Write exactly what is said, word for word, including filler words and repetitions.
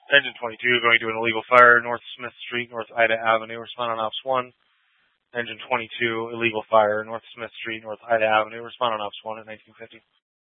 Engine twenty-two going to an illegal fire North Smith Street, North Ida Avenue. Respond on Ops one. Engine twenty-two, illegal fire North Smith Street, North Ida Avenue. Respond on Ops one at nineteen fifty.